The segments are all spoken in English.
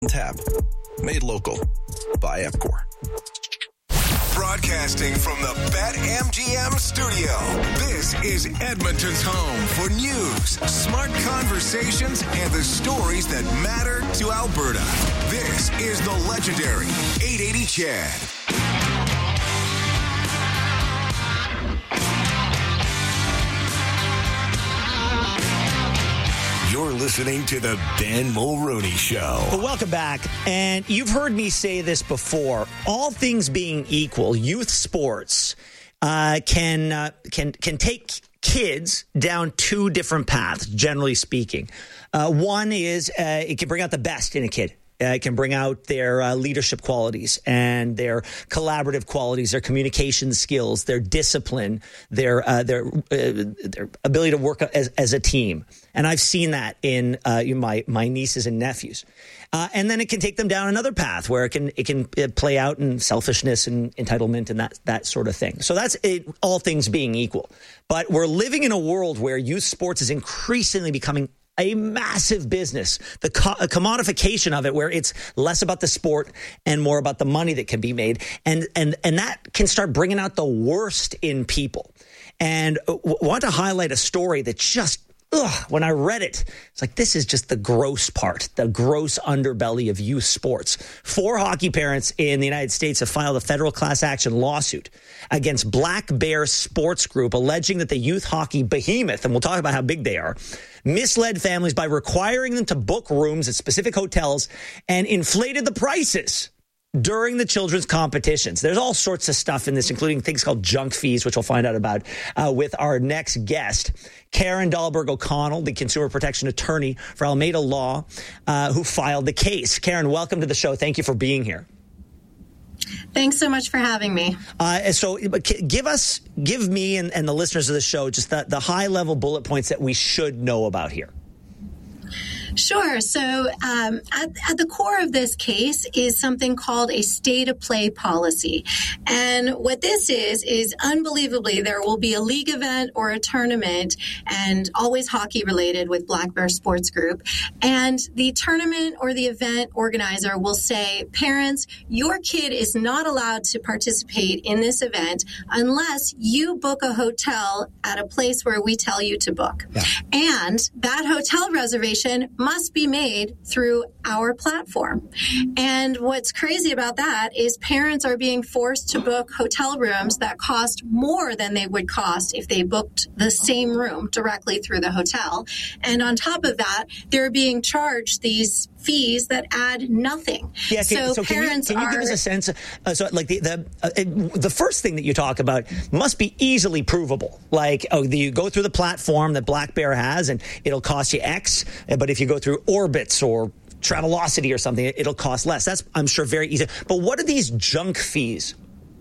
Tab. Made local by Epcor. Broadcasting from the BetMGM studio, this is Edmonton's home for news, smart conversations, and the stories that matter to Alberta. This is the legendary 880 Chad. You're listening to the Ben Mulroney Show. Well, welcome back. And you've heard me say this before. All things being equal, youth sports can take kids down two different paths, generally speaking. One is it can bring out the best in a kid. It can bring out their leadership qualities and their collaborative qualities, their communication skills, their discipline, their ability to work as a team. And I've seen that in my nieces and nephews. And then it can take them down another path where it can play out in selfishness and entitlement and that sort of thing. So that's it, all things being equal. But we're living in a world where youth sports is increasingly becoming a massive business, the commodification of it, where it's less about the sport and more about the money that can be made. And that can start bringing out the worst in people. And want to highlight a story that just, when I read it, it's like, this is just the gross part, the gross underbelly of youth sports. 4 hockey parents in the United States have filed a federal class action lawsuit against Black Bear Sports Group, alleging that the youth hockey behemoth, and we'll talk about how big they are, misled families by requiring them to book rooms at specific hotels and inflated the prices during the children's competitions. There's all sorts of stuff in this, including things called junk fees, which we'll find out about with our next guest, Karen Dahlberg O'Connell, the consumer protection attorney for Alameda Law, who filed the case. Karen, welcome to the show. Thank you for being here. Thanks so much for having me. So give me and the listeners of the show just the high-level bullet points that we should know about here. Sure. So at the core of this case is something called a stay-to-play policy. And what this is unbelievably, there will be a league event or a tournament, and always hockey-related with Black Bear Sports Group. And the tournament or the event organizer will say, parents, your kid is not allowed to participate in this event unless you book a hotel at a place where we tell you to book. Yeah. And that hotel reservation must be made through our platform. And what's crazy about that is parents are being forced to book hotel rooms that cost more than they would cost if they booked the same room directly through the hotel. And on top of that, they're being charged these fees that add nothing. Yeah, so parents can you give us a sense? The first thing that you talk about must be easily provable. Like, you go through the platform that Black Bear has, and it'll cost you X. But if you go through Orbitz or Travelocity or something, it'll cost less. That's, I'm sure, very easy. But what are these junk fees?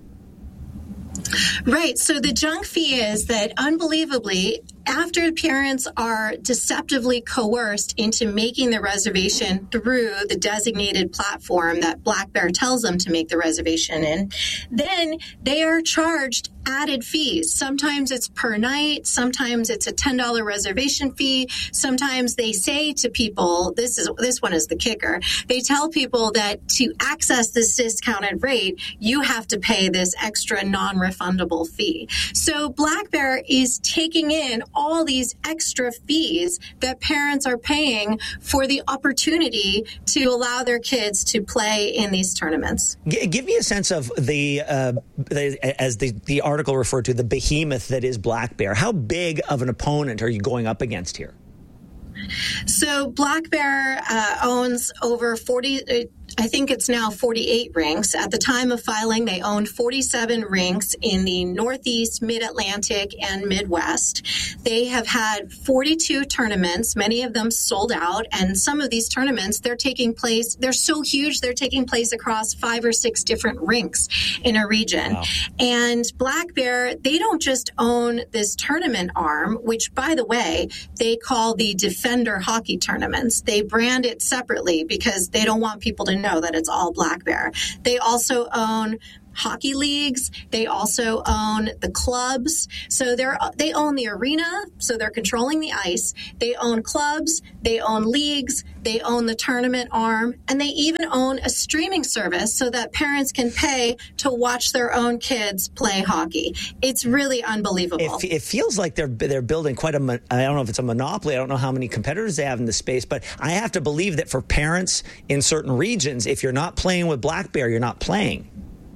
Right. So the junk fee is that, unbelievably, after parents are deceptively coerced into making the reservation through the designated platform that Black Bear tells them to make the reservation in, then they are charged added fees. Sometimes it's per night. Sometimes it's a $10 reservation fee. Sometimes they say to people, this one is the kicker. They tell people that to access this discounted rate, you have to pay this extra non-refundable fee. So Black Bear is taking in all these extra fees that parents are paying for the opportunity to allow their kids to play in these tournaments. Give me a sense of as the article referred to, the behemoth that is Black Bear. How big of an opponent are you going up against here? So Black Bear owns over 40, I think it's now 48 rinks. At the time of filing, they owned 47 rinks in the Northeast, Mid-Atlantic, and Midwest. They have had 42 tournaments, many of them sold out, and some of these tournaments, they're so huge, they're taking place across 5 or 6 different rinks in a region. Wow. And Black Bear, they don't just own this tournament arm, which, by the way, they call the Defender Hockey Tournaments. They brand it separately because they don't want people to know that it's all Black Bear. They also own hockey leagues. They also own the clubs. So they own the arena, so they're controlling the ice. They own clubs. They own leagues. They own the tournament arm, and they even own a streaming service so that parents can pay to watch their own kids play hockey. It's really unbelievable. It feels like they're building quite a, I don't know if it's a monopoly. I don't know how many competitors they have in the space, but I have to believe that for parents in certain regions, if you're not playing with Black Bear, you're not playing.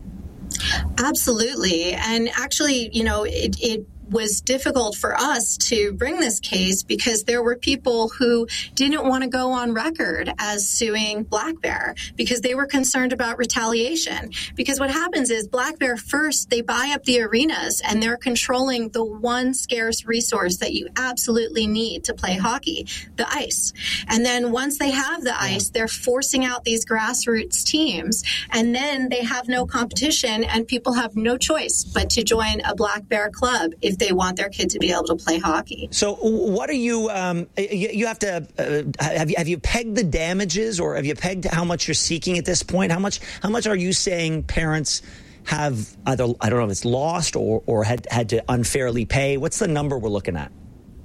Absolutely. And actually, it was difficult for us to bring this case because there were people who didn't want to go on record as suing Black Bear because they were concerned about retaliation. Because what happens is Black Bear first, they buy up the arenas and they're controlling the one scarce resource that you absolutely need to play hockey, the ice. And then once they have the ice, they're forcing out these grassroots teams, and then they have no competition and people have no choice but to join a Black Bear club if they want their kid to be able to play hockey. So what are you, you have to, have you pegged the damages, or have you pegged how much you're seeking at this point? How much are you saying parents have either, I don't know if it's lost or had to unfairly pay? What's the number we're looking at?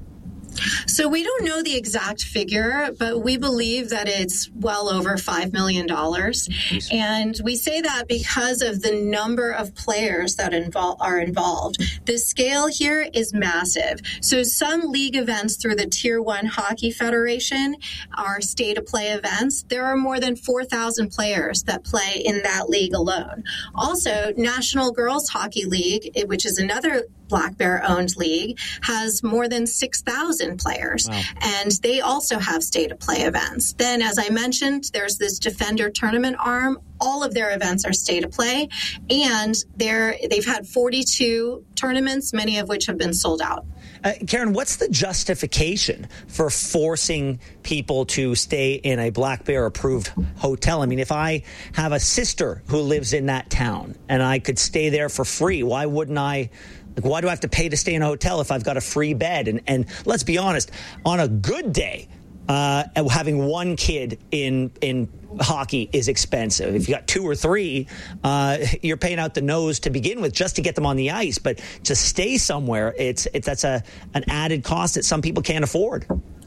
So we don't know the exact figure, but we believe that it's well over $5 million. And we say that because of the number of players that are involved. The scale here is massive. So some league events through the Tier 1 Hockey Federation are state-of-play events. There are more than 4,000 players that play in that league alone. Also, National Girls Hockey League, which is another Black Bear-owned league, has more than 6,000 players. Wow. And they also have state-of-play events. Then, as I mentioned, there's this Defender tournament arm. All of their events are state-of-play, and they've had 42 tournaments, many of which have been sold out. Karen, what's the justification for forcing people to stay in a Black Bear-approved hotel? I mean, if I have a sister who lives in that town and I could stay there for free, why wouldn't I? Why do I have to pay to stay in a hotel if I've got a free bed? And let's be honest, on a good day, having one kid in hockey is expensive. If you got two or three, you're paying out the nose to begin with just to get them on the ice. But to stay somewhere, that's an added cost that some people can't afford.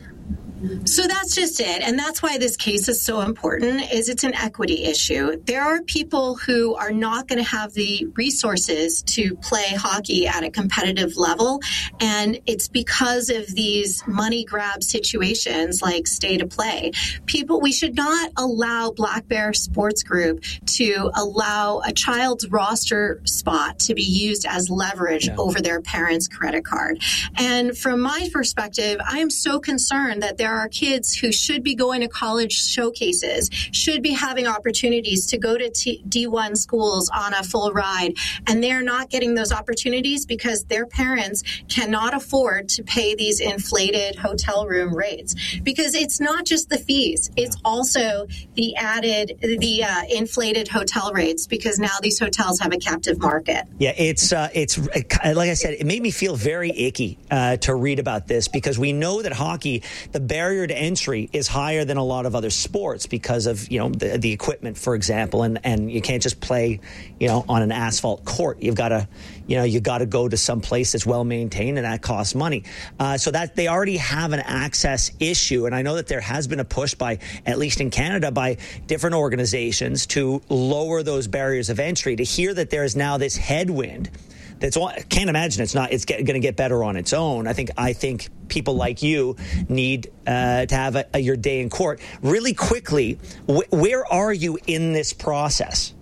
So that's just it. And that's why this case is so important, is it's an equity issue. There are people who are not going to have the resources to play hockey at a competitive level. And it's because of these money grab situations like state-of-play. We should not allow Black Bear Sports Group to allow a child's roster spot to be used as leverage over their parents' credit card. And from my perspective, I am so concerned that there are kids who should be going to college showcases, should be having opportunities to go to D1 schools on a full ride, and they're not getting those opportunities because their parents cannot afford to pay these inflated hotel room rates. Because it's not just the fees, it's also the inflated hotel rates, because now these hotels have a captive market. Yeah, it's like I said, it made me feel very icky to read about this, because we know that hockey, the barrier to entry is higher than a lot of other sports because of, the equipment, for example, and you can't just play, on an asphalt court. You've got to go to some place that's well maintained, and that costs money. So that they already have an access issue, and I know that there has been a push by, at least in Canada, by different organizations to lower those barriers of entry. To hear that there is now this headwind. I can't imagine it's going to get better on its own. I think people like you need to have your day in court. Really quickly, where are you in this process?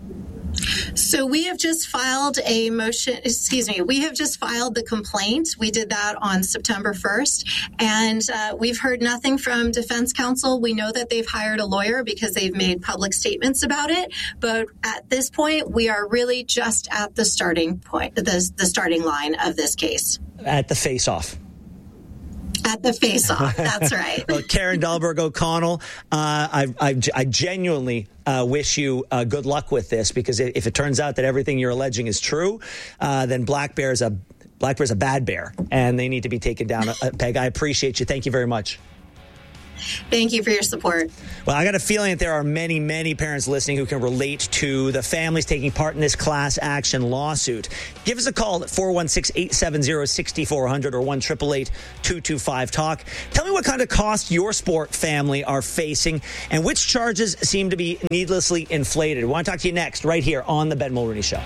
So we have just filed we have just filed the complaint. We did that on September 1st, and we've heard nothing from defense counsel. We know that they've hired a lawyer because they've made public statements about it. But at this point, we are really just at the starting point, the starting line of this case. At the face-off. At the face-off, that's right. Well, Karen Dahlberg O'Connell, I genuinely wish you good luck with this, because if it turns out that everything you're alleging is true, then Black Bear's a bad bear, and they need to be taken down a peg. I appreciate you. Thank you very much. Thank you for your support. Well, I got a feeling that there are many, many parents listening who can relate to the families taking part in this class action lawsuit. Give us a call at 416-870-6400 or 1-888-225-TALK. Tell me what kind of cost your sport family are facing and which charges seem to be needlessly inflated. I want to talk to you next, right here on The Ben Mulroney Show.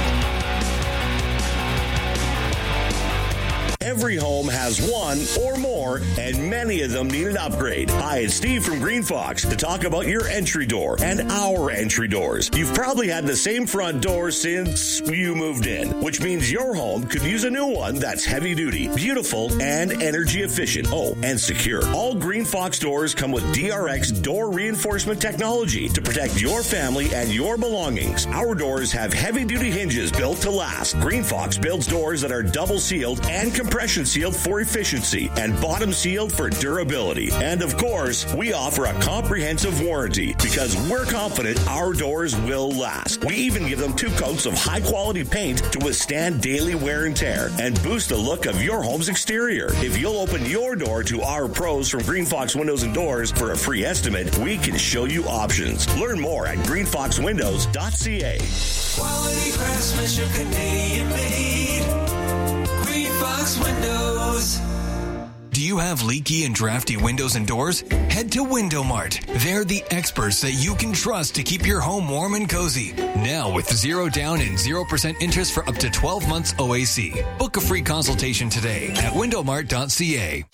Every home has one or more, and many of them need an upgrade. Hi, it's Steve from Green Fox to talk about your entry door and our entry doors. You've probably had the same front door since you moved in, which means your home could use a new one that's heavy duty, beautiful, and energy efficient. Oh, and secure. All Green Fox doors come with DRX door reinforcement technology to protect your family and your belongings. Our doors have heavy duty hinges built to last. Green Fox builds doors that are double sealed and compression sealed for efficiency and bottom sealed for durability. And of course, we offer a comprehensive warranty because we're confident our doors will last. We even give them 2 coats of high quality paint to withstand daily wear and tear and boost the look of your home's exterior. If you'll open your door to our pros from Green Fox Windows and Doors for a free estimate, we can show you options. Learn more at greenfoxwindows.ca. Quality craftsmanship, Canadian made. Green Fox Windows. Do you have leaky and drafty windows and doors? Head to Window Mart. They're the experts that you can trust to keep your home warm and cozy. Now with 0 down and 0% interest for up to 12 months OAC. Book a free consultation today at windowmart.ca.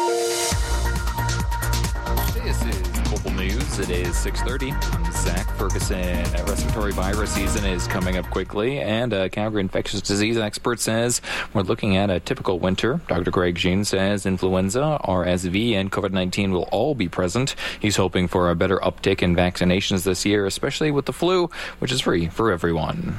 This is Global News. It is 6:30. I'm Zach Ferguson. Respiratory virus season is coming up quickly, and a Calgary infectious disease expert says we're looking at a typical winter. Dr. Greg Jean says influenza, RSV, and COVID-19 will all be present. He's hoping for a better uptick in vaccinations this year, especially with the flu, which is free for everyone.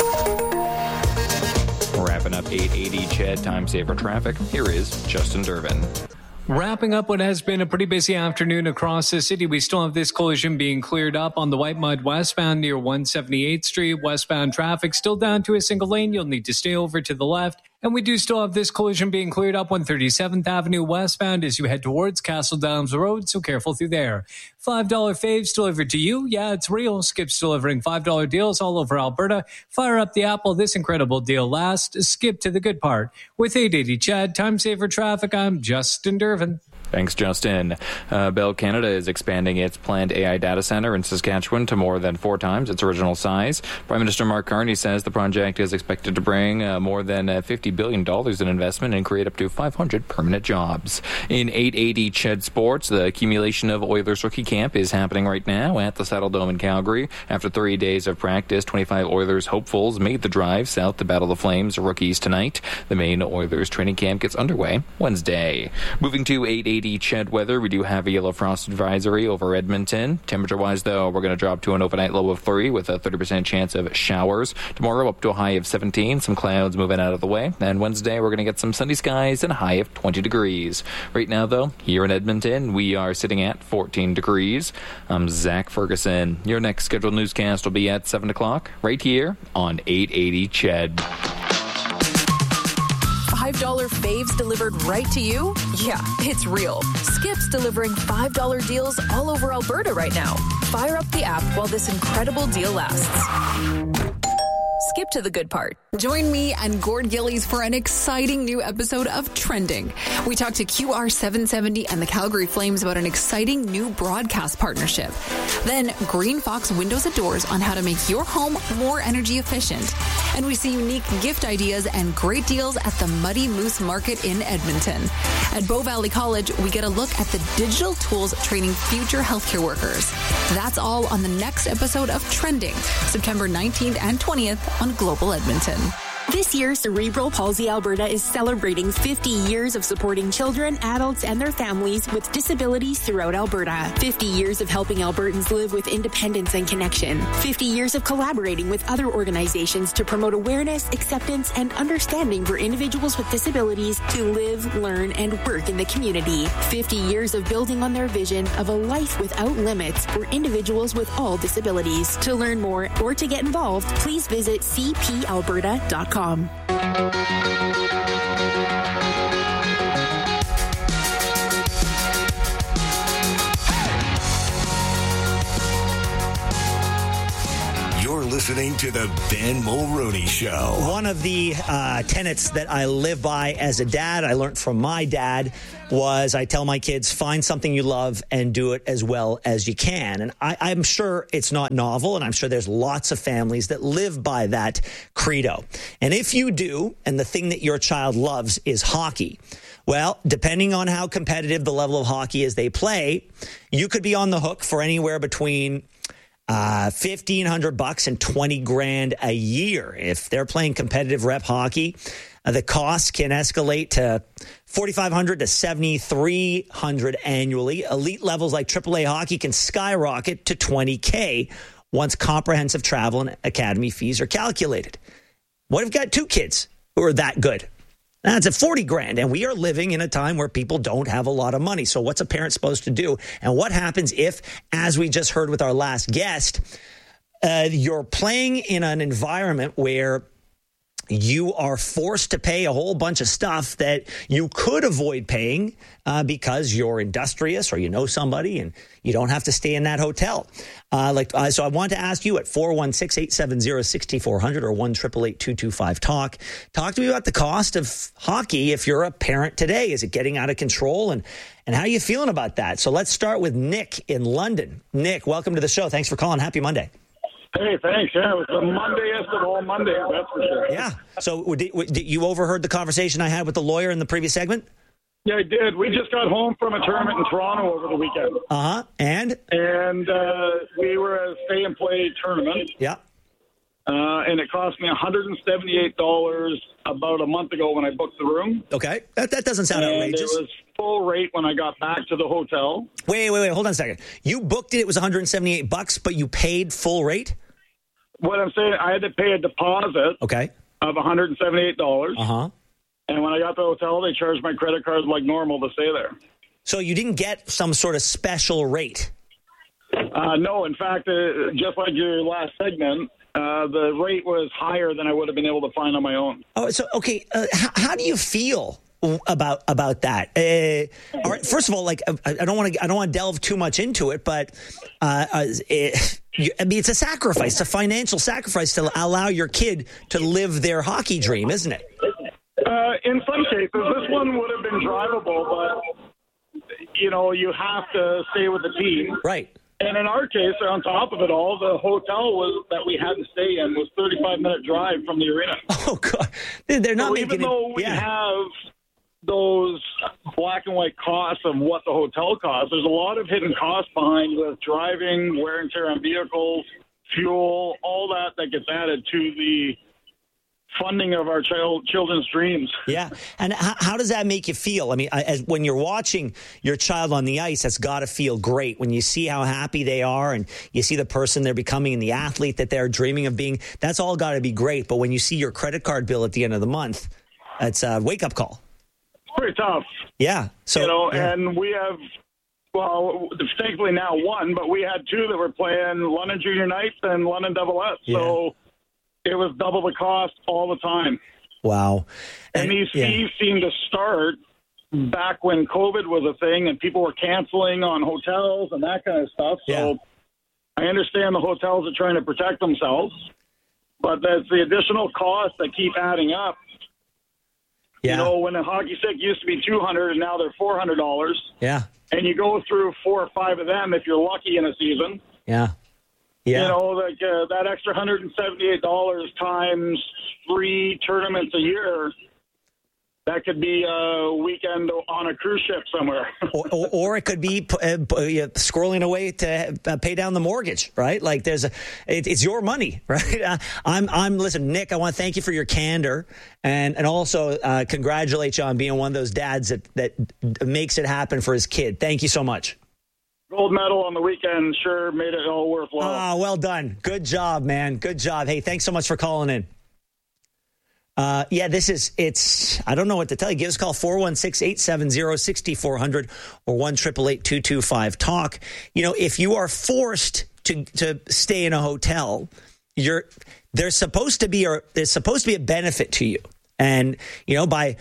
Wrapping up 880 CHED Time Saver Traffic, here is Justin Durbin. Wrapping up what has been a pretty busy afternoon across the city, we still have this collision being cleared up on the White Mud westbound near 178th Street. Westbound traffic still down to a single lane. You'll need to stay over to the left. And we do still have this collision being cleared up 137th Avenue westbound as you head towards Castle Downs Road, so careful through there. $5 faves delivered to you. Yeah, it's real. Skip's delivering $5 deals all over Alberta. Fire up the app while this incredible deal lasts. Skip to the good part. With 880 CHED, Time Saver Traffic, I'm Justin Durbin. Thanks, Justin. Bell Canada is expanding its planned AI data center in Saskatchewan to more than 4 times its original size. Prime Minister Mark Carney says the project is expected to bring more than $50 billion in investment and create up to 500 permanent jobs. In 880 CHED Sports, the accumulation of Oilers rookie camp is happening right now at the Saddle Dome in Calgary. After 3 days of practice, 25 Oilers hopefuls made the drive south to battle the Flames rookies tonight. The main Oilers training camp gets underway Wednesday. Moving to 880 CHED weather, we do have a yellow frost advisory over Edmonton. Temperature-wise, though, we're going to drop to an overnight low of 3 with a 30% chance of showers. Tomorrow, up to a high of 17. Some clouds moving out of the way. And Wednesday, we're going to get some sunny skies and a high of 20 degrees. Right now, though, here in Edmonton, we are sitting at 14 degrees. I'm Zach Ferguson. Your next scheduled newscast will be at 7 o'clock right here on 880 CHED. $5 faves delivered right to you? Yeah, it's real. Skip's delivering $5 deals all over Alberta right now. Fire up the app while this incredible deal lasts. Skip to the good part. Join me and Gord Gillies for an exciting new episode of Trending. We talked to QR770 and the Calgary Flames about an exciting new broadcast partnership. Then Green Fox Windows and Doors on how to make your home more energy efficient. And we see unique gift ideas and great deals at the Muddy Moose Market in Edmonton. At Bow Valley College, we get a look at the digital tools training future healthcare workers. That's all on the next episode of Trending, September 19th and 20th on Global Edmonton. This year, Cerebral Palsy Alberta is celebrating 50 years of supporting children, adults, and their families with disabilities throughout Alberta. 50 years of helping Albertans live with independence and connection. 50 years of collaborating with other organizations to promote awareness, acceptance, and understanding for individuals with disabilities to live, learn, and work in the community. 50 years of building on their vision of a life without limits for individuals with all disabilities. To learn more or to get involved, please visit cpalberta.com. listening to the Ben Mulroney Show. One of the tenets that I live by as a dad, I learned from my dad, was I tell my kids, find something you love and do it as well as you can. And I'm sure it's not novel, and I'm sure there's lots of families that live by that credo. And if you do, and the thing that your child loves is hockey, well, depending on how competitive the level of hockey is they play, you could be on the hook for anywhere between $1,500 and $20,000 a year. If they're playing competitive rep hockey, the cost can escalate to $4,500 to $7,300 annually. Elite levels like AAA hockey can skyrocket to $20,000 once comprehensive travel and academy fees are calculated. What if you've got two kids who are that good? That's at $40,000, and we are living in a time where people don't have a lot of money. So what's a parent supposed to do? And what happens if, as we just heard with our last guest, you're playing in an environment where you are forced to pay a whole bunch of stuff that you could avoid paying because you're industrious or you know somebody and you don't have to stay in that hotel. So I want to ask you at 416-870-6400 or 1-888-225-TALK. Talk to me about the cost of hockey if you're a parent today. Is it getting out of control? And how are you feeling about that? So let's start with Nick in London. Nick, welcome to the show. Thanks for calling. Happy Monday. Hey, thanks. Yeah, it was the Mondayest of all Mondays, that's for sure. Yeah. So did you overheard the conversation I had with the lawyer in the previous segment? Yeah, I did. We just got home from a tournament in Toronto over the weekend. Uh-huh. And we were at a stay-and-play tournament. Yeah. And it cost me $178 about a month ago when I booked the room. Okay. That doesn't sound outrageous. It was full rate when I got back to the hotel. Wait. Hold on a second. You booked it. It was $178, but you paid full rate? What I'm saying, I had to pay a deposit of $178. Uh-huh. And when I got to the hotel, they charged my credit card like normal to stay there. So you didn't get some sort of special rate? No. In fact, just like your last segment, the rate was higher than I would have been able to find on my own. Oh, so okay. How do you feel about that? All right, first of all, like I don't want to delve too much into it, but it's a sacrifice, a financial sacrifice to allow your kid to live their hockey dream, isn't it? In some cases, this one would have been drivable, but you have to stay with the team, right? And in our case, on top of it all, the hotel that we had to stay in was 35-minute drive from the arena. Oh God, they're not making even though we have those black and white costs of what the hotel costs, there's a lot of hidden costs behind with driving, wear and tear on vehicles, fuel, all that gets added to the funding of our children's dreams. Yeah. And how does that make you feel? I mean, when you're watching your child on the ice, that's got to feel great. When you see how happy they are and you see the person they're becoming and the athlete that they're dreaming of being, that's all got to be great. But when you see your credit card bill at the end of the month, it's a wake-up call. It's pretty tough. Yeah. So, and we have, thankfully now one, but we had two that were playing London Junior Knights and London Double S. Yeah. So it was double the cost all the time. Wow. And these fees seem to start back when COVID was a thing and people were canceling on hotels and that kind of stuff. So I understand the hotels are trying to protect themselves, but that's the additional costs that keep adding up. Yeah. When a hockey stick used to be $200 and now they're $400. Yeah. And you go through 4 or 5 of them if you're lucky in a season. Yeah. Yeah. That extra $178 times 3 tournaments a year, that could be a weekend on a cruise ship somewhere. or it could be scrolling away to pay down the mortgage, right? Like it's your money, right? Listen, Nick, I want to thank you for your candor and also congratulate you on being one of those dads that makes it happen for his kid. Thank you so much. Gold medal on the weekend sure made it all worthwhile. Ah, well done. Good job, man. Good job. Hey, thanks so much for calling in. I don't know what to tell you. Give us a call, 416-870-6400 or 1-888-225-TALK. If you are forced to stay in a hotel, there's supposed to be a benefit to you. And, by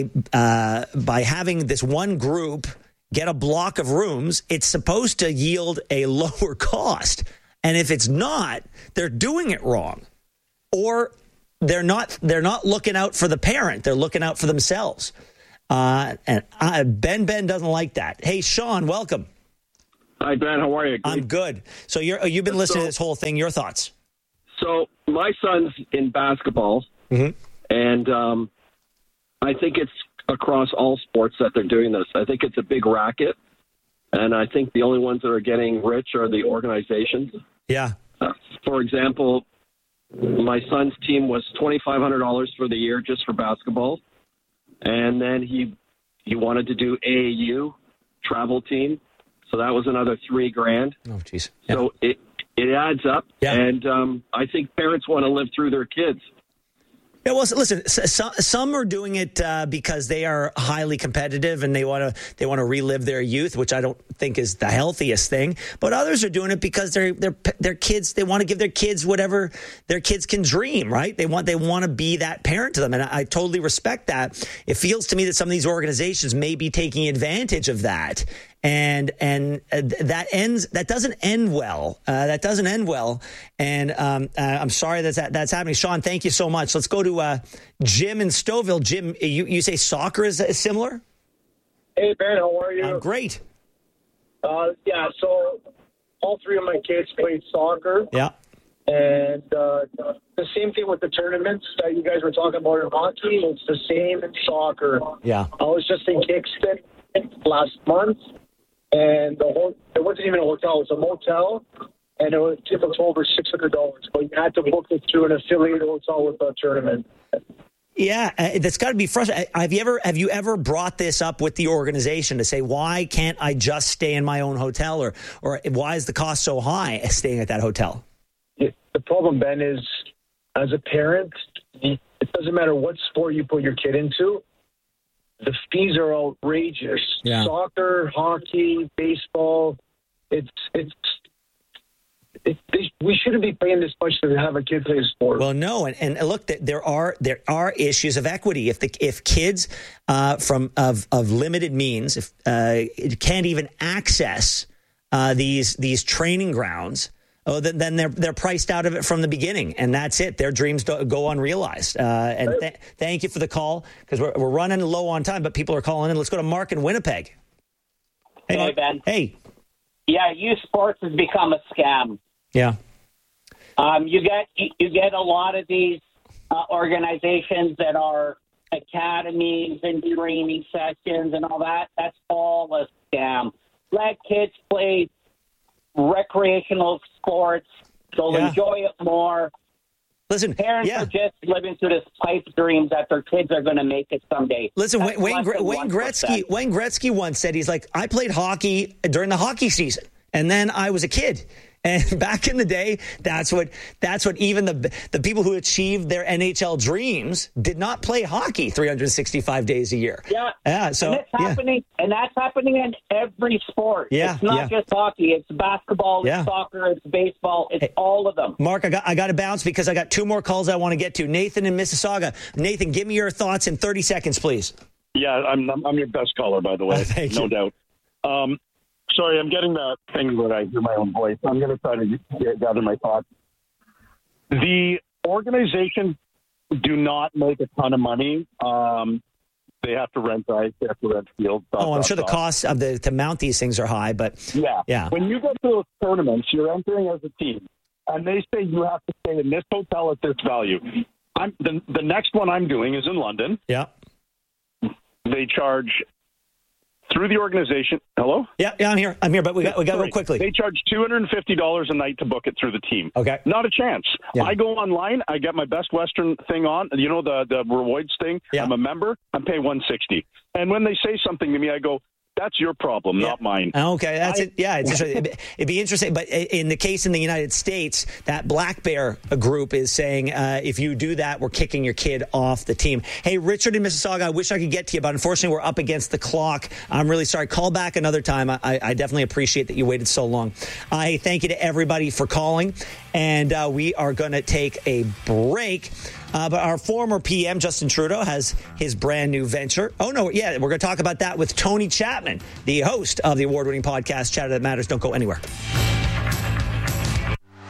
having this one group get a block of rooms, it's supposed to yield a lower cost. And if it's not, they're doing it wrong. Or they're not looking out for the parent. They're looking out for themselves. Ben doesn't like that. Hey, Sean, welcome. Hi, Ben. How are you? I'm good. So you've been listening to this whole thing. Your thoughts? So my son's in basketball, and I think it's across all sports that they're doing this. I think it's a big racket, and I think the only ones that are getting rich are the organizations. Yeah. For example, my son's team was $2,500 for the year just for basketball, and then he wanted to do AAU travel team, so that was another $3,000. Oh, jeez. Yeah. So it adds up, and I think parents want to live through their kids. Yeah, well, listen. Some are doing it because they are highly competitive and they want to relive their youth, which I don't think is the healthiest thing. But others are doing it because their kids. They want to give their kids whatever their kids can dream. Right? They want to be that parent to them, and I totally respect that. It feels to me that some of these organizations may be taking advantage of that. And that doesn't end well. And I'm sorry that's happening. Sean, thank you so much. Let's go to Jim in Stouffville. Jim, you say soccer is similar? Hey, Ben, how are you? I'm great. Yeah, so all three of my kids played soccer. Yeah. And the same thing with the tournaments that you guys were talking about in hockey. It's the same in soccer. Yeah. I was just in Kingston last month. And it wasn't even a hotel; it was a motel, and it was over $600. But you had to book it through an affiliate hotel with a tournament. Yeah, that's got to be frustrating. Have you ever brought this up with the organization to say, why can't I just stay in my own hotel, or why is the cost so high staying at that hotel? The problem, Ben, is as a parent, it doesn't matter what sport you put your kid into. The fees are outrageous. Yeah. Soccer, hockey, baseball. We shouldn't be paying this much to have a kid play a sport. Well, no, and look, there are issues of equity. If kids of limited means can't even access these training grounds. Oh, then they're priced out of it from the beginning, and that's it. Their dreams go unrealized. And thank you for the call, because we're running low on time, but people are calling in. Let's go to Mark in Winnipeg. Hey, Ben. Hey. Yeah, youth sports has become a scam. Yeah. You get a lot of these organizations that are academies and training sessions and all that. That's all a scam. Let kids play recreational sports. They'll enjoy it more. Listen, parents are just living through this pipe dream that their kids are going to make it someday. Listen, Wayne Gretzky once said, he's like, I played hockey during the hockey season, and then I was a kid. And back in the day, that's what even the people who achieved their NHL dreams did not play hockey 365 days a year. Yeah. So and that's happening in every sport. Yeah. It's not just hockey. It's basketball. It's soccer. It's baseball. It's all of them. Mark, I got to bounce because I got two more calls I want to get to. Nathan in Mississauga. Nathan, give me your thoughts in 30 seconds, please. Yeah, I'm your best caller, by the way. Thank no you. doubt. Sorry, I'm getting that thing where I hear my own voice. I'm going to try to gather my thoughts. The organizations do not make a ton of money. They have to rent ice. They have to rent fields. I'm sure the costs of to mount these things are high, but yeah. When you go to those tournaments, you're entering as a team, and they say you have to stay in this hotel at this value. The next one I'm doing is in London. Yeah. They charge through the organization. Hello? Yeah, I'm here, but we got to go quickly. They charge $250 a night to book it through the team. Okay. Not a chance. Yeah. I go online, I get my Best Western thing on, you know, the rewards thing. Yeah. I'm a member, I'm paying $160. And when they say something to me, I go, that's your problem, not mine. Okay, that's it. Yeah, it'd be interesting. But in the case in the United States, that Black Bear group is saying if you do that, we're kicking your kid off the team. Hey, Richard in Mississauga, I wish I could get to you, but unfortunately we're up against the clock. I'm really sorry. Call back another time. I definitely appreciate that you waited so long. Hey, thank you to everybody for calling, and we are going to take a break. But our former PM, Justin Trudeau, has his brand new venture. Oh, no, yeah, we're going to talk about that with Tony Chapman, the host of the award-winning podcast, Chatter That Matters. Don't go anywhere.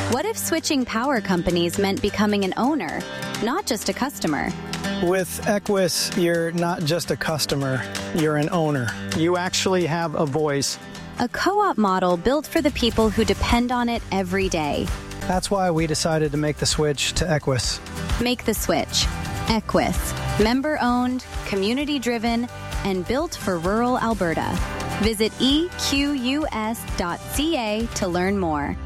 What if switching power companies meant becoming an owner, not just a customer? With Equus, you're not just a customer, you're an owner. You actually have a voice. A co-op model built for the people who depend on it every day. That's why we decided to make the switch to Equus. Make the switch. Equus. Member-owned, community-driven, and built for rural Alberta. Visit equs.ca to learn more.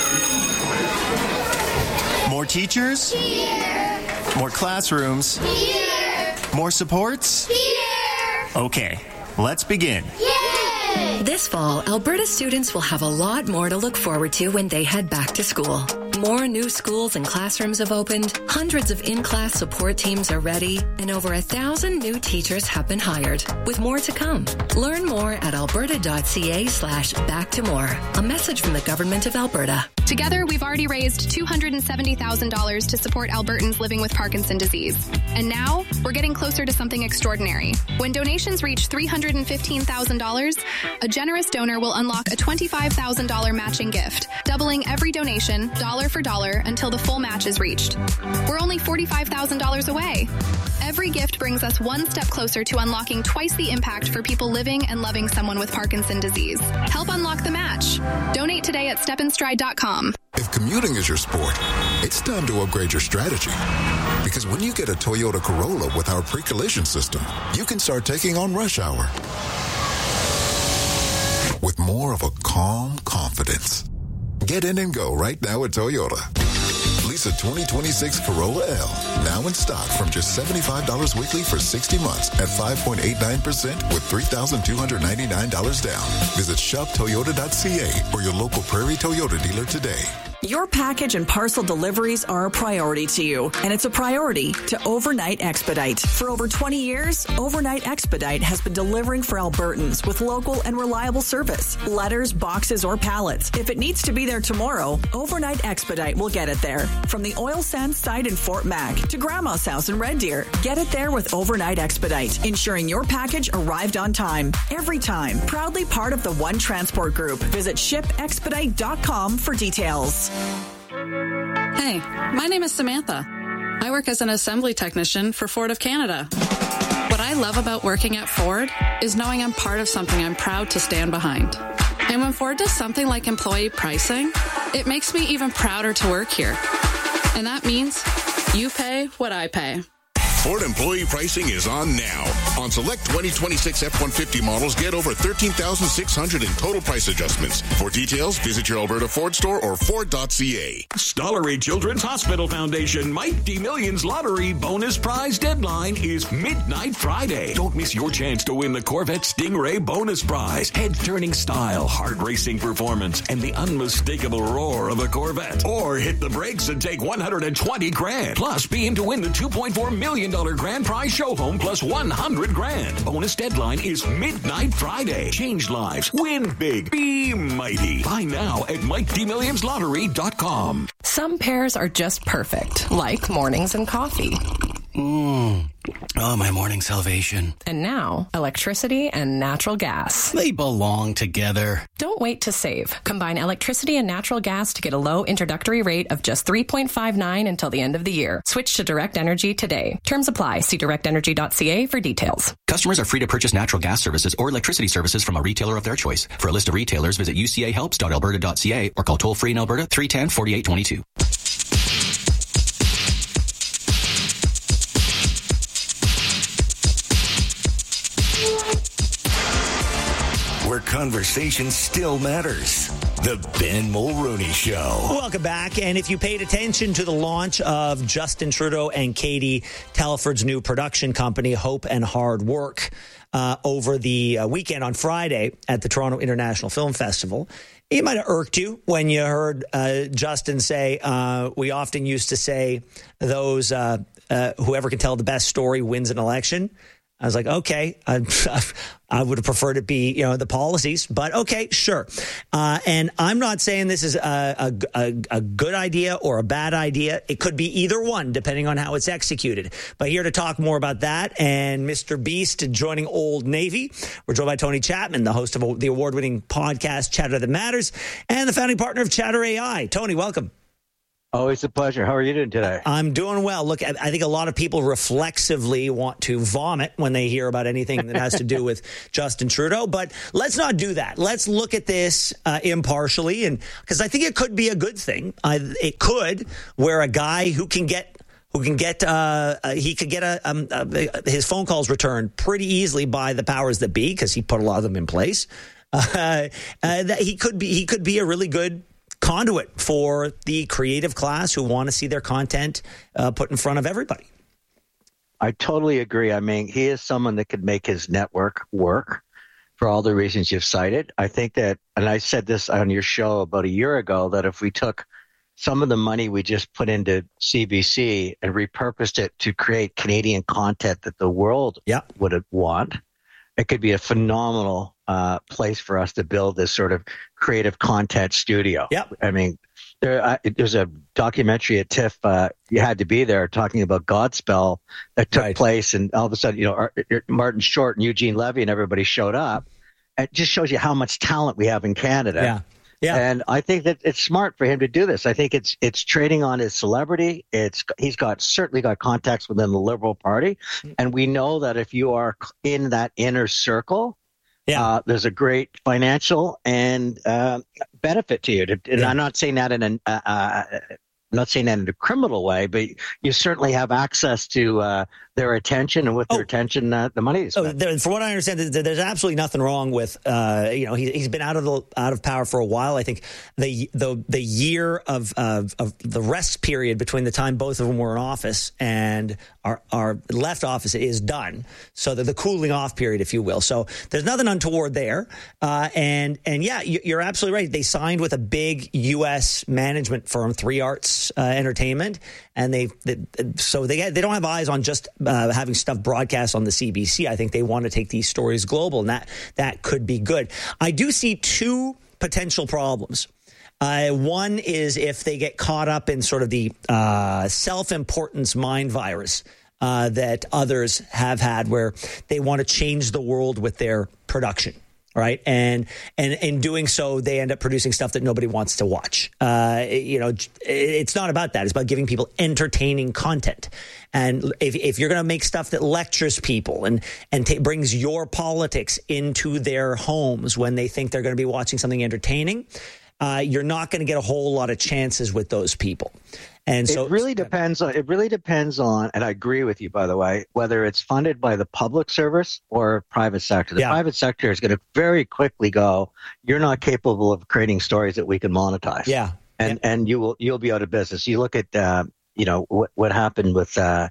More teachers? Here. More classrooms? Here. More supports? Here. Okay, let's begin. Yay! This fall, Alberta students will have a lot more to look forward to when they head back to school. More new schools and classrooms have opened, hundreds of in-class support teams are ready, and over 1,000 new teachers have been hired, with more to come. Learn more at alberta.ca/back-to-more. A message from the Government of Alberta. Together, we've already raised $270,000 to support Albertans living with Parkinson's disease. And now, we're getting closer to something extraordinary. When donations reach $315,000, a generous donor will unlock a $25,000 matching gift, doubling every donation, dollar for dollar, until the full match is reached. We're only $45,000 away. Every gift brings us one step closer to unlocking twice the impact for people living and loving someone with Parkinson's disease. Help unlock the match. Donate today at stepandstride.com. If commuting is your sport, it's time to upgrade your strategy. Because when you get a Toyota Corolla with our pre-collision system, you can start taking on rush hour with more of a calm confidence. Get in and go right now at Toyota. Lease a 2026 Corolla L, now in stock from just $75 weekly for 60 months at 5.89% with $3,299 down. Visit shoptoyota.ca or your local Prairie Toyota dealer today. Your package and parcel deliveries are a priority to you, and it's a priority to Overnight Expedite. For over 20 years, Overnight Expedite has been delivering for Albertans with local and reliable service. Letters, boxes, or pallets. If it needs to be there tomorrow, Overnight Expedite will get it there. From the oil sands site in Fort Mac to Grandma's house in Red Deer, get it there with Overnight Expedite, ensuring your package arrived on time. Every time. Proudly part of the One Transport Group. Visit shipexpedite.com for details. Hey, my name is Samantha. I work as an assembly technician for Ford of Canada. What I love about working at Ford is knowing I'm part of something I'm proud to stand behind. And when Ford does something like employee pricing, it makes me even prouder to work here. And that means you pay what I pay. Ford employee pricing is on now. On select 2026 F-150 models, get over $13,600 in total price adjustments. For details, visit your Alberta Ford store or Ford.ca. Stollery Children's Hospital Foundation Mike D Millions Lottery bonus prize deadline is midnight Friday. Don't miss your chance to win the Corvette Stingray bonus prize. Head-turning style, heart-racing performance, and the unmistakable roar of a Corvette. Or hit the brakes and take $120,000. Plus, be in to win the $2.4 million grand prize show home plus $100,000. Bonus deadline is midnight Friday. Change lives. Win big. Be mighty. Buy now at MikeDMillionsLottery.com. Some pairs are just perfect, like mornings and coffee. Oh, my morning salvation. And now, electricity and natural gas. They belong together. Don't wait to save. Combine electricity and natural gas to get a low introductory rate of just $3.59 until the end of the year. Switch to Direct Energy today. Terms apply. See directenergy.ca for details. Customers are free to purchase natural gas services or electricity services from a retailer of their choice. For a list of retailers, visit ucahelps.alberta.ca or call toll-free in Alberta 310-4822. Where conversation still matters. The Ben Mulroney Show. Welcome back. And if you paid attention to the launch of Justin Trudeau and Katie Telford's new production company, Hope and Hard Work, over the weekend on Friday at the Toronto International Film Festival, it might have irked you when you heard Justin say, we often used to say, those whoever can tell the best story wins an election. I was like, okay, I would have preferred it be, the policies, but okay, sure. And I'm not saying this is a good idea or a bad idea. It could be either one, depending on how it's executed. But here to talk more about that and Mr. Beast joining Old Navy, we're joined by Tony Chapman, the host of the award-winning podcast Chatter That Matters and the founding partner of Chatter AI. Tony, welcome. Always a pleasure. How are you doing today? I'm doing well. Look, I think a lot of people reflexively want to vomit when they hear about anything that has to do with Justin Trudeau, but let's not do that. Let's look at this impartially, and because I think it could be a good thing. It could, where a guy who can get his phone calls returned pretty easily by the powers that be, because he put a lot of them in place. That he could be a really good conduit for the creative class who want to see their content put in front of everybody. I totally agree. I mean, he is someone that could make his network work for all the reasons you've cited. I think that, and I said this on your show about a year ago, that if we took some of the money we just put into CBC and repurposed it to create Canadian content that the world would want, it could be a phenomenal place for us to build this sort of creative content studio. I mean, there's a documentary at TIFF, you had to be there, talking about Godspell that took place, and all of a sudden, Martin Short and Eugene Levy and everybody showed up. It just shows you how much talent we have in Canada. Yeah. And I think that it's smart for him to do this. I think it's trading on his celebrity. He's certainly got contacts within the Liberal Party, and we know that if you are in that inner circle, there's a great financial and benefit to you. And I'm not saying that in a criminal way, but you certainly have access to their attention, and with their attention, the money is spent. From what I understand, there's absolutely nothing wrong with he's been out of power for a while. I think the year of the rest period between the time both of them were in office and our left office is done. So the cooling off period, if you will. So there's nothing untoward there. And you're absolutely right. They signed with a big U.S. management firm, 3 Arts Entertainment, and they don't have eyes on just having stuff broadcast on the CBC. I think they want to take these stories global, and that could be good. I do see 2 potential problems. One is if they get caught up in sort of the self-importance mind virus that others have had, where they want to change the world with their production. Right. And in doing so, they end up producing stuff that nobody wants to watch. It's not about that. It's about giving people entertaining content. And if you're going to make stuff that lectures people and brings your politics into their homes when they think they're going to be watching something entertaining, you're not going to get a whole lot of chances with those people. And so it really depends on, and I agree with you, by the way, whether it's funded by the public service or private sector. The private sector is going to very quickly go, you're not capable of creating stories that we can monetize. And you'll be out of business. You look at, what happened with, when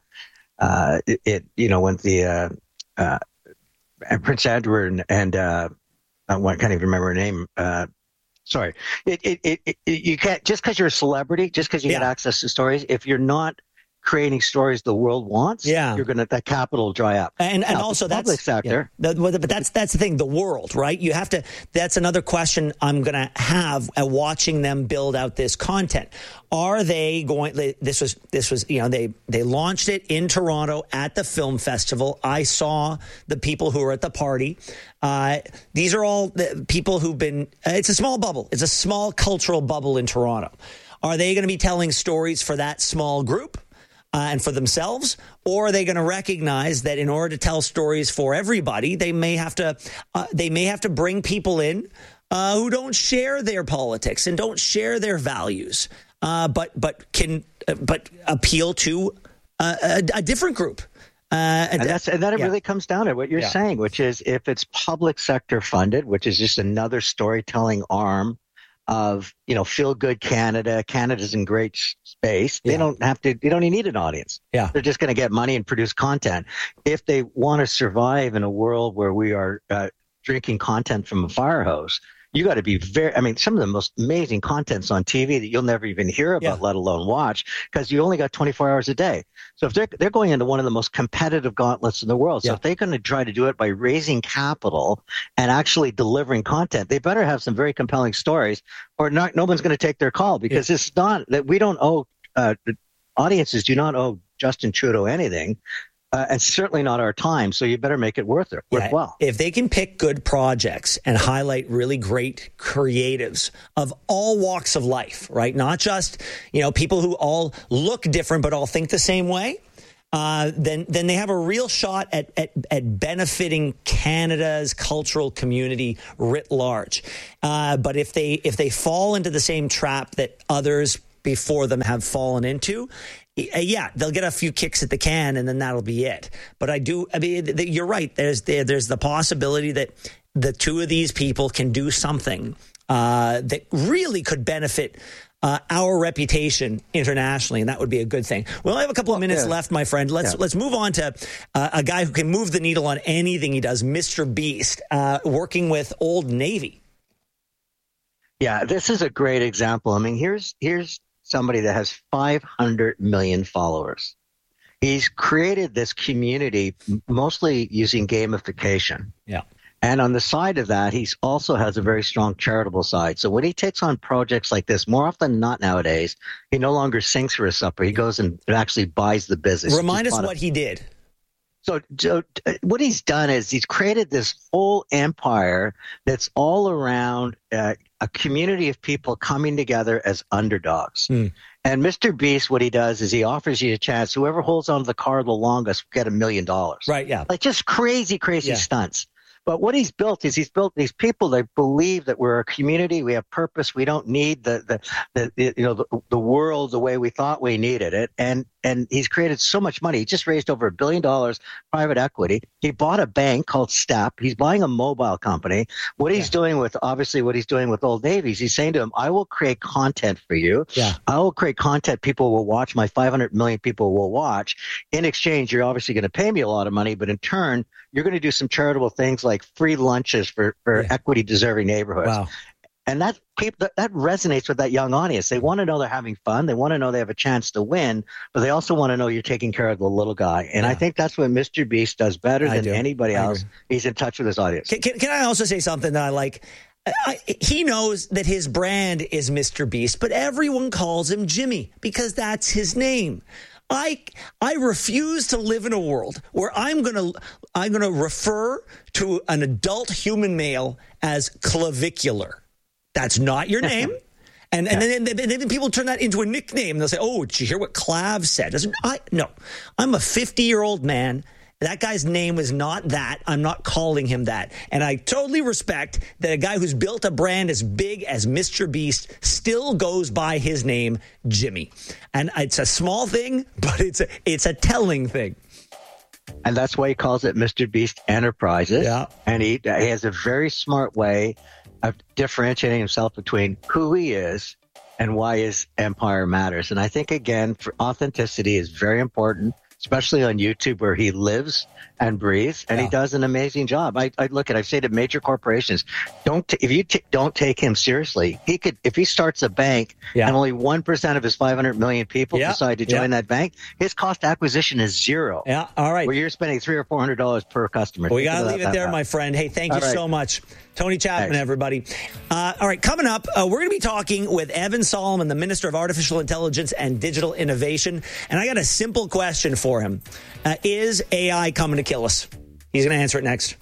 the, Prince Edward and I can't even remember her name, sorry. You can't, just because you're a celebrity, just because you get access to stories, if you're not creating stories the world wants, you're going to, that capital will dry up. And also that's public sector. But that's the thing, the world, right? You have to, that's another question I'm going to have at watching them build out this content. Are they going, this was, they launched it in Toronto at the film festival. I saw the people who were at the party. These are all the people who've been, it's a small bubble. It's a small cultural bubble in Toronto. Are they going to be telling stories for that small group? And for themselves, or are they going to recognize that in order to tell stories for everybody, they may have to bring people in who don't share their politics and don't share their values, but can appeal to a different group. And it really comes down to what you're saying, which is if it's public sector funded, which is just another storytelling arm of, Feel Good Canada. Canada's in great space. They don't even need an audience. They're just going to get money and produce content. If they want to survive in a world where we are drinking content from a fire hose, you got to be some of the most amazing contents on TV that you'll never even hear about, let alone watch, because you only got 24 hours a day. So if they're going into one of the most competitive gauntlets in the world, so if they're going to try to do it by raising capital and actually delivering content, they better have some very compelling stories, or no one's going to take their call, because it's not that we don't owe, audiences do not owe Justin Trudeau anything. and certainly not our time. So you better make it worthwhile. If they can pick good projects and highlight really great creatives of all walks of life, right? Not just, people who all look different but all think the same way. Then they have a real shot at benefiting Canada's cultural community writ large. But if they fall into the same trap that others before them have fallen into, they'll get a few kicks at the can, and then that'll be it. But you're right. There's the possibility that the two of these people can do something that really could benefit our reputation internationally, and that would be a good thing. We only have a couple of minutes left, my friend. Let's move on to a guy who can move the needle on anything he does, Mr. Beast, working with Old Navy. Yeah, this is a great example. I mean, here's somebody that has 500 million followers. He's created this community mostly using gamification. Yeah. And on the side of that, he also has a very strong charitable side. So when he takes on projects like this, more often than not nowadays, he no longer sings for his supper. He goes and actually buys the business. Remind us what he did. So what he's done is he's created this whole empire that's all around a community of people coming together as underdogs. And Mr. Beast, what he does is he offers you a chance. Whoever holds onto the car the longest will get $1 million. Right, yeah. Like just crazy stunts. But what he's built is these people that believe that we're a community, we have purpose, we don't need the world the way we thought we needed it, and he's created so much money. He just raised over $1 billion private equity. He bought a bank called Step. He's buying a mobile company. What he's doing with Old Navy is he's saying to him, I will create content for you. Yeah. I will create content people will watch. My 500 million people will watch. In exchange, you're obviously going to pay me a lot of money, but in turn, you're going to do some charitable things like free lunches for equity deserving neighborhoods. Wow. And that resonates with that young audience. They want to know they're having fun. They want to know they have a chance to win, but they also want to know you're taking care of the little guy. And I think that's what Mr. Beast does better than anybody else. He's in touch with his audience. Can I also say something that I like? He knows that his brand is Mr. Beast, but everyone calls him Jimmy because that's his name. I refuse to live in a world where I'm gonna refer to an adult human male as clavicular. That's not your name. And then people turn that into a nickname. They'll say, oh, did you hear what Clav said? No, I'm a 50-year-old man. That guy's name is not that. I'm not calling him that. And I totally respect that a guy who's built a brand as big as Mr. Beast still goes by his name, Jimmy. And it's a small thing, but it's a telling thing. And that's why he calls it Mr. Beast Enterprises. Yeah. And he has a very smart way of differentiating himself between who he is and why his empire matters. And I think, again, for authenticity is very important, especially on YouTube where he lives and breathes, and he does an amazing job. I say to major corporations, don't take him seriously. He could, if he starts a bank and only 1% of his 500 million people decide to join that bank, his cost acquisition is zero. Yeah, all right. Where you're spending $300 or $400 per customer. We got to leave it there, my friend. Hey, thank you so much. Tony Chapman, everybody. All right, coming up, we're going to be talking with Evan Solomon, the Minister of Artificial Intelligence and Digital Innovation. And I got a simple question for him. Is AI coming to kill us? He's going to answer it next.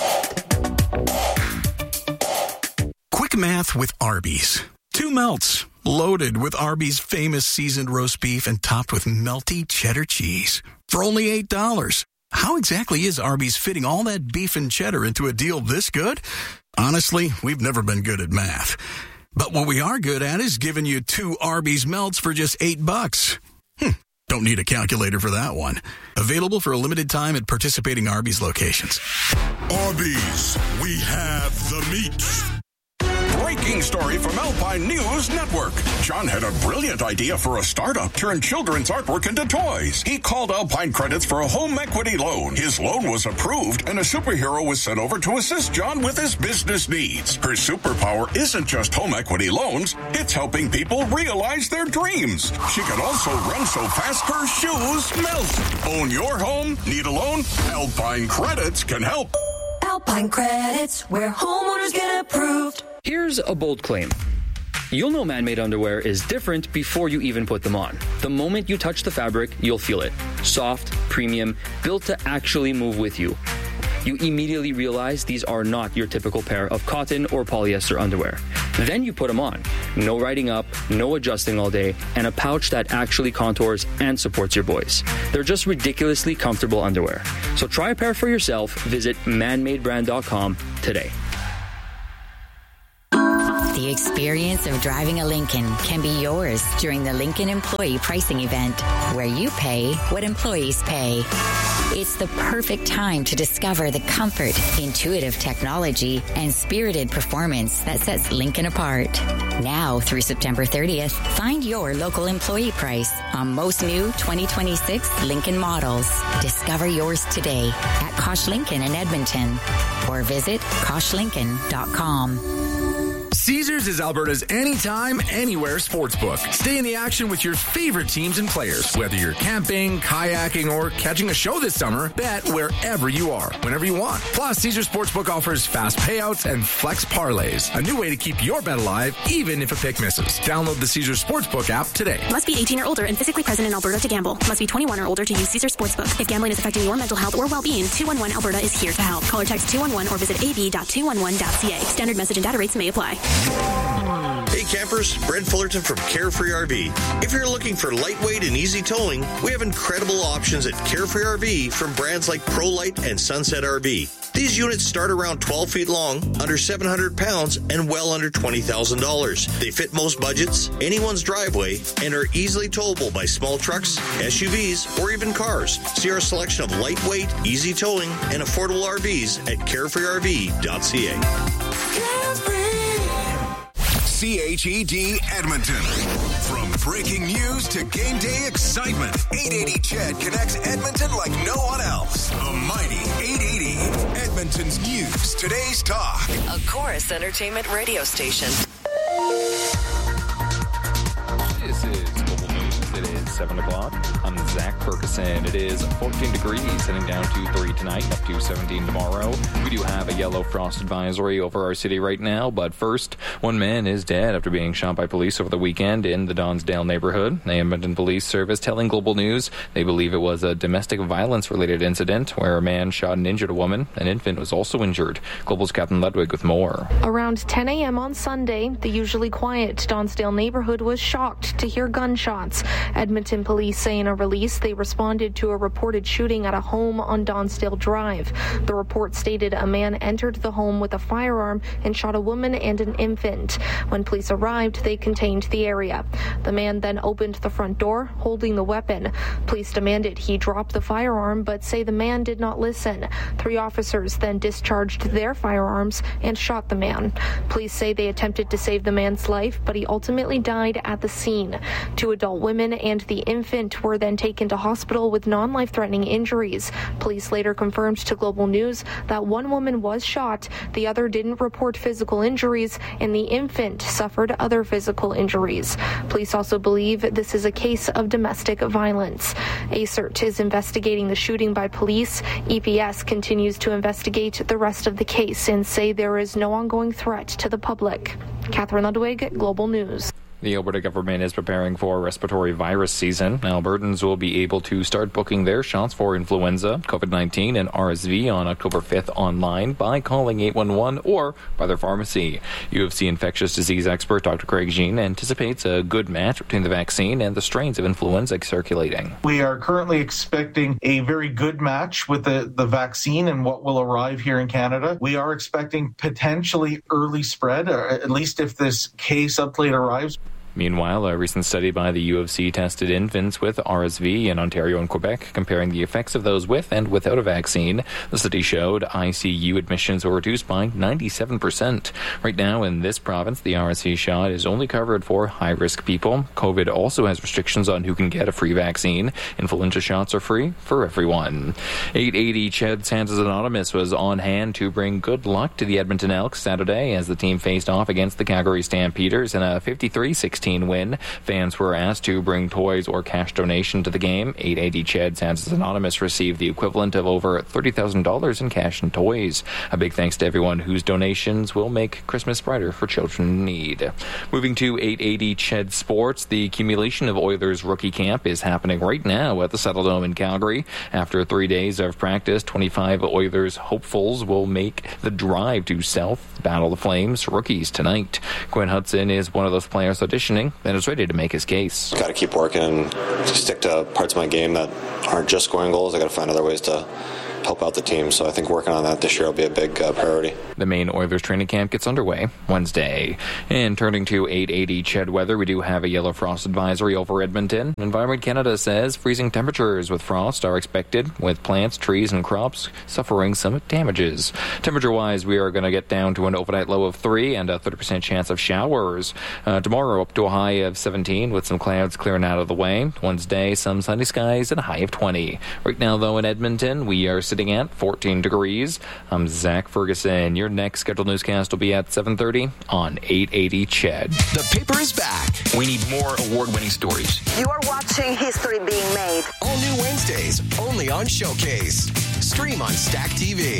Quick math with Arby's. 2 melts, loaded with Arby's famous seasoned roast beef and topped with melty cheddar cheese. For only $8. How exactly is Arby's fitting all that beef and cheddar into a deal this good? Honestly, we've never been good at math. But what we are good at is giving you 2 Arby's melts for just $8. Don't need a calculator for that one. Available for a limited time at participating Arby's locations. Arby's, we have the meat. Breaking story from Alpine News Network. John had a brilliant idea for a startup, turn children's artwork into toys. He called Alpine Credits for a home equity loan. His loan was approved, and a superhero was sent over to assist John with his business needs. Her superpower isn't just home equity loans, it's helping people realize their dreams. She can also run so fast her shoes melt. Own your home? Need a loan? Alpine Credits can help. Alpine Credits, where homeowners get approved. Here's a bold claim. You'll know man-made underwear is different before you even put them on. The moment you touch the fabric, you'll feel it. soft, premium, built to actually move with you. You immediately realize these are not your typical pair of cotton or polyester underwear. Then you put them on. No riding up, no adjusting all day, and a pouch that actually contours and supports your boys. They're just ridiculously comfortable underwear. So try a pair for yourself. Visit manmadebrand.com today. The experience of driving a Lincoln can be yours during the Lincoln Employee Pricing Event, where you pay what employees pay. It's the perfect time to discover the comfort, intuitive technology, and spirited performance that sets Lincoln apart. Now through September 30th, find your local employee price on most new 2026 Lincoln models. Discover yours today at Kosh Lincoln in Edmonton or visit KoshLincoln.com. Caesars is Alberta's anytime, anywhere sportsbook. Stay in the action with your favorite teams and players. Whether you're camping, kayaking, or catching a show this summer, bet wherever you are, whenever you want. Plus, Caesars Sportsbook offers fast payouts and flex parlays. A new way to keep your bet alive, even if a pick misses. Download the Caesars Sportsbook app today. Must be 18 or older and physically present in Alberta to gamble. Must be 21 or older to use Caesars Sportsbook. If gambling is affecting your mental health or well-being, 211 Alberta is here to help. Call or text 211 or visit ab.211.ca. Standard message and data rates may apply. Hey campers, Brent Fullerton from Carefree RV. If you're looking for lightweight and easy towing, we have incredible options at Carefree RV from brands like ProLite and Sunset RV. These units start around 12 feet long, under 700 pounds, and well under $20,000. They fit most budgets, anyone's driveway, and are easily towable by small trucks, SUVs, or even cars. See our selection of lightweight, easy towing, and affordable RVs at carefreerv.ca. CHED Edmonton. From breaking news to game day excitement, 880 CHED connects Edmonton like no one else. The mighty 880. Edmonton's news, today's talk. A Chorus Entertainment radio station. This is Global News. It is 7 o'clock. I'm Zach Ferguson. It is 14 degrees, heading down to 3 tonight, up to 17 tomorrow. We do have a yellow frost advisory over our city right now, but first, one man is dead after being shot by police over the weekend in the Donsdale neighborhood. The Edmonton Police Service telling Global News they believe it was a domestic violence-related incident where a man shot and injured a woman. An infant was also injured. Global's Captain Ludwig with more. Around 10 a.m. on Sunday, the usually quiet Donsdale neighborhood was shocked to hear gunshots. Edmonton police say in a release they responded to a reported shooting at a home on Donsdale Drive. The report stated a man entered the home with a firearm and shot a woman and an infant. When police arrived, they contained the area. The man then opened the front door, holding the weapon. Police demanded he drop the firearm, but say the man did not listen. 3 officers then discharged their firearms and shot the man. Police say they attempted to save the man's life, but he ultimately died at the scene. 2 adult women and the infant were then taken to hospital with non-life-threatening injuries. Police later confirmed to Global News that one woman was shot, the other didn't report physical injuries, and the infant suffered other physical injuries. Police also believe this is a case of domestic violence. ACERT is investigating the shooting by police. EPS continues to investigate the rest of the case and say there is no ongoing threat to the public. Catherine Ludwig, Global News. The Alberta government is preparing for respiratory virus season. Albertans will be able to start booking their shots for influenza, COVID-19, and RSV on October 5th online by calling 811 or by their pharmacy. U of C infectious disease expert Dr. Craig Jean anticipates a good match between the vaccine and the strains of influenza circulating. We are currently expecting a very good match with the vaccine and what will arrive here in Canada. We are expecting potentially early spread, or at least if this K subclade arrives. Meanwhile, a recent study by the U of C tested infants with RSV in Ontario and Quebec, comparing the effects of those with and without a vaccine. The study showed ICU admissions were reduced by 97%. Right now in this province, the RSV shot is only covered for high-risk people. COVID also has restrictions on who can get a free vaccine. Influenza shots are free for everyone. 880 CHED Santa's Anonymous was on hand to bring good luck to the Edmonton Elks Saturday as the team faced off against the Calgary Stampeders in a 53-16 10-15 win. Fans were asked to bring toys or cash donation to the game. 880 CHED Sands Anonymous received the equivalent of over $30,000 in cash and toys. A big thanks to everyone whose donations will make Christmas brighter for children in need. Moving to 880 CHED Sports, the accumulation of Oilers rookie camp is happening right now at the Saddledome in Calgary. After 3 days of practice, 25 Oilers hopefuls will make the drive to South, battle the Flames rookies tonight. Quinn Hudson is one of those players auditioning and is ready to make his case. Got to keep working and stick to parts of my game that aren't just scoring goals. I got to find other ways to help out the team. So I think working on that this year will be a big priority. The main Oilers training camp gets underway Wednesday. And turning to 880 CHED weather, we do have a yellow frost advisory over Edmonton. Environment Canada says freezing temperatures with frost are expected, with plants, trees, and crops suffering some damages. Temperature-wise, we are going to get down to an overnight low of 3 and a 30% chance of showers. Tomorrow, up to a high of 17 with some clouds clearing out of the way. Wednesday, some sunny skies and a high of 20. Right now, though, in Edmonton, we are sitting at 14 degrees. I'm Zach Ferguson. Your next scheduled newscast will be at 7:30 on 880 CHED. The paper is back. We need more award-winning stories. You are watching history being made. All new Wednesdays, only on Showcase. Stream on Stack TV.